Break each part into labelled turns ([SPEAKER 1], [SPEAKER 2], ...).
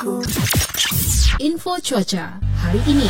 [SPEAKER 1] Info cuaca hari ini.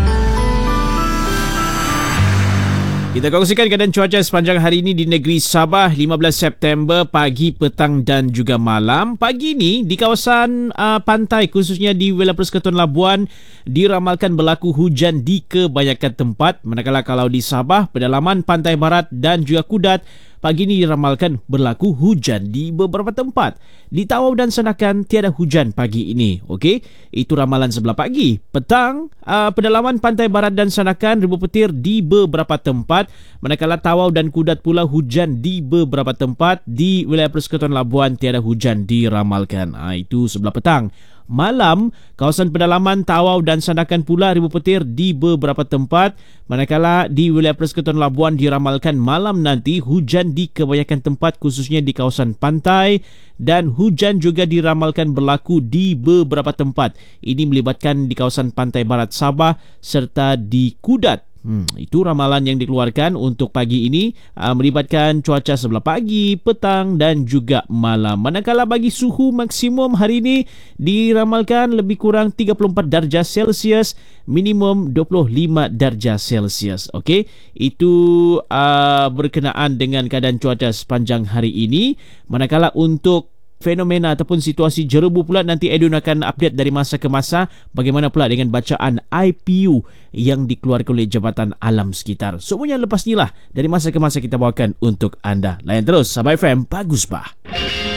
[SPEAKER 2] Kita kongsikan keadaan cuaca sepanjang hari ini di negeri Sabah 15 September pagi, petang dan juga malam. Pagi ini di kawasan pantai khususnya di wilayah Persekutuan Labuan diramalkan berlaku hujan di kebanyakan tempat. Manakala kalau di Sabah, pedalaman pantai barat dan juga Kudat, pagi ini diramalkan berlaku hujan di beberapa tempat. Di Tawau dan Sanakan tiada hujan pagi ini. Okey, itu ramalan sebelah pagi. Petang, pedalaman pantai barat dan Sanakan ribuan petir di beberapa tempat. Manakala Tawau dan Kudat pula hujan di beberapa tempat. Di wilayah Persekutuan Labuan tiada hujan diramalkan. Itu sebelah petang. Malam, kawasan pedalaman Tawau dan Sanakan pula ribuan petir di beberapa tempat. Manakala di wilayah Persekutuan Labuan diramalkan malam nanti hujan di kebanyakan tempat khususnya di kawasan pantai, dan hujan juga diramalkan berlaku di beberapa tempat. Ini melibatkan di kawasan pantai barat Sabah serta di Kudat. Itu ramalan yang dikeluarkan untuk pagi ini, melibatkan cuaca sebelah pagi, petang dan juga malam. Manakala bagi suhu maksimum hari ini diramalkan lebih kurang 34 darjah Celsius, minimum 25 darjah Celsius. Okey, itu berkenaan dengan keadaan cuaca sepanjang hari ini. Manakala untuk fenomena ataupun situasi jerebu pula, nanti Edun akan update dari masa ke masa bagaimana pula dengan bacaan IPU yang dikeluarkan oleh Jabatan Alam Sekitar. Semuanya lepas ni lah dari masa ke masa kita bawakan untuk anda. Layan terus Sabah FM, bagus bah.